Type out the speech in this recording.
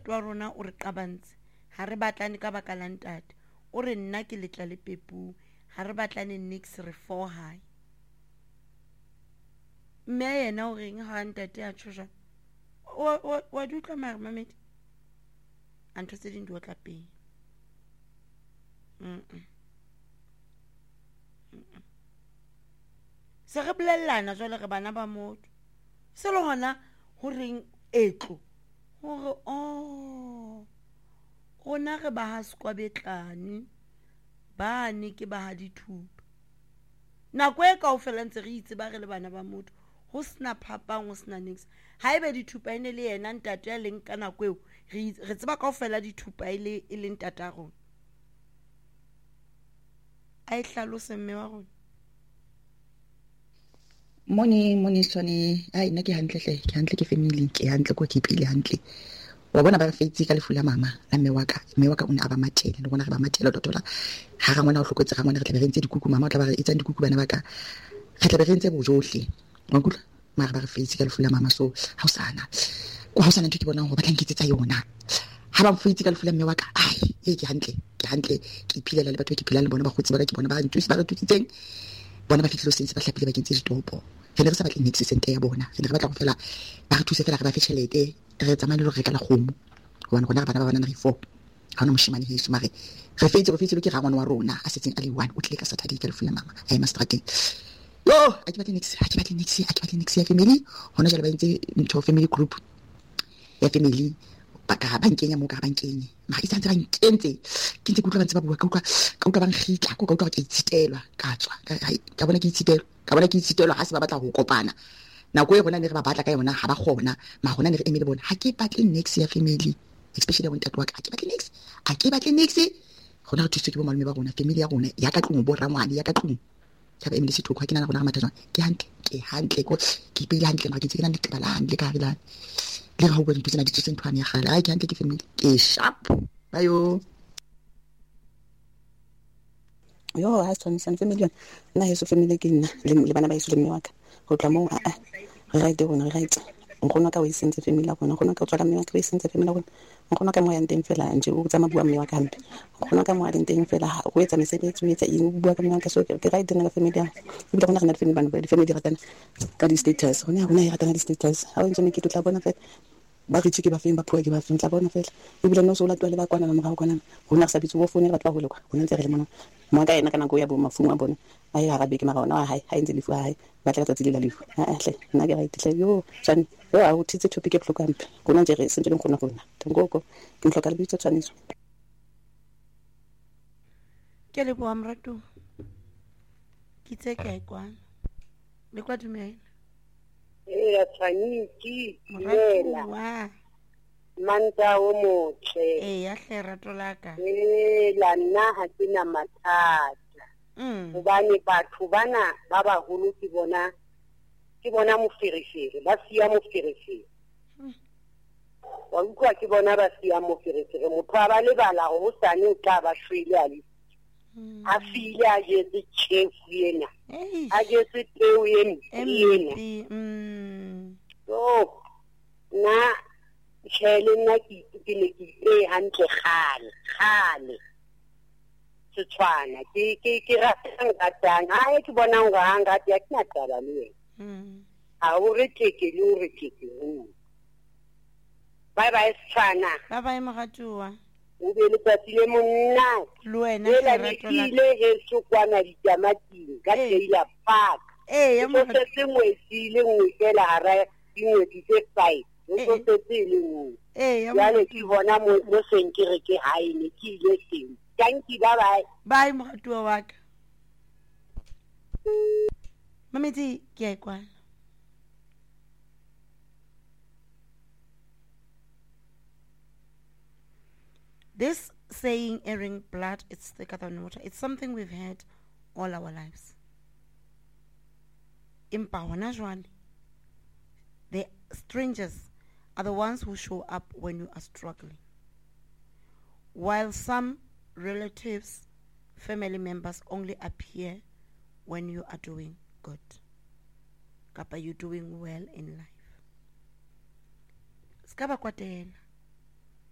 ntate wa rona o re qabantse ha re batlane ka baka la ntate o re nna ke letla le pepu ha re batlane nix re for high mme yena o reng ha ntate a tshosha wa di utlwa mare mamedi a ntho tse ding di otla pele se re bolellana jwale re bana ba motho se le hona ho reng etlo hore rona re ba ha sekwabetlane bane ke ba ha dithupa nako e kaofela ntse re itse ba re le bana ba motho ho sena phapang ho sena nix ha ebe dithupa ene le yena ntate ya leng ka nako eo re tseba kaofela dithupa e leng tata rona a e hlalose mme wa rona Moni Swane ai nna ke hantle ke family ke hantle ko ke pile hantle wa bona ba re feitsi ka lefu la mama la mme wa ka o ne a ba matela le bona re ba matela totola ha ga ngwana o hlokotse ga ngwana re tla be re ntse dikuku mama o tla ba re etsang dikuku bana ba ka re tla be re ntse bojohle wa kutlwa mara ba re feitsi ka lefu la mama so ha o sana ntho ke bonang ho batlang ke tsetsa yona ha ba feitsi ka lefu la mme wa ka ai ke hantle ke iphilela le batho ke phela le bona ba khotsi ba ka ke bona ba ntse ba re tutsitseng bona ba fitlhilo sentse ba hlapile ba kentse ditopo re ne re sa batle nix sente ya bona re ne re batla go fela ba re thuse fela re ba fetšhelete re tsamaya le re ka la khomo gobane gona re bana ba bana re 4 ha ona moshimane heso mare re feitse ke ga ngwana wa rona a setseng a le 1 o tle ka Saturday ka lefu la mama a ema strateng yo a ke batle nix ya family hona jalo ba ntse ntho family group ya family ba ka bankenya mo ka bankenye ma itse ntse ba nkentse ke ntse kutlwa ba ntse ba bua ka utlwa ba ngitla ka utlwa ke itsitelwa ka tswa ka bona ke itsitelwa ha se ba batla go kopana nako e gona ne re ba batla ka yona ha ba gona ma gona ne re emile bona ha ke batle nix ya family especially when ntate wa ka ha ke batle nix gona re thuswe ke bo malome ba rona family ya rona ya ka tlong bo rangwane ya ka tlong ka ba emile sethoko ha ke nana rona ga matha jwang ke hantle ko ke pele hantle ma ke tsena le tibalang le ka relana le ga o bone tsena ditse ntwana ya gala ke hantle ke family ke sharp bayo yo ha tshwanisa family na heso family ke nna le bana ba heso le mme wa ka go tla mo right rona right nkgona ka o isentse family la rona nkgona ka o tswala mme wa ka o isentse family la rona nkgona ka mo ya nteng fela nje o tsama bua mme wa ka hampe nkgona ka mo ya nteng fela o etsa mesebetsi o etsa eng bua ka mme wa ka so ke right nna ka family ya e bila rona re na le family bana ba di family ratana ka di status rona e ratana di status ha o ntse me ke tla bona fela ba re tshike ba feng ba phwa ke ba feng tla bona fela e bila no so la twale ba kwana na morao kwana rona sa bitse bo phone batho ba hole kwa rona ntse re le mona mo ka ena kana go ya bo mafumu a bona a ya ga beke mara ona ha ntse lefu ha ba tla tsa tsilila lefu hle nna ke right hle yo tsane yo a o titse topic e plokampe rona ntse re sentse le nkgona rona ngoko ke mhloka le bitse tshwaniso ke le boa mrato ke tseke kwa le kwa dumela ya tshwaniki lela manta o motle ya hle rato laka la nna ha ke na mathata hobane batho bana ba baholo ke bona moferefere ba siya moferefere wa utlwa ke bona ba siya moferefere motho a ba lebala go sane o tla ba shwele a le a file a jetse tšhefu ena a jetse teo ena so na tšhele nna ke ne ke hantle kgale Setswana ke ratang ratang ha ke bona ngo hanga ya ke na taba le wena a o re teke bye bye Setswana bye bye mogatuwa o be le tsatile monna le wena ke rato la le heso kwana ditamating ka Taylor Park ya mo se ngwetsile ngwetsela hara dingwetsi tse 5 o se le ngwe ya le ke bona mo senke re ke hae ne ke ile teng thank you bye bye bye mogatuwa wa ka mametse ke a kwa this saying airing blood it's thicker than water it's something we've had all our lives empa hona jwale the strangers are the ones who show up when you are struggling while some relatives family members only appear when you are doing good kapa you're doing well in life ska ba kwatela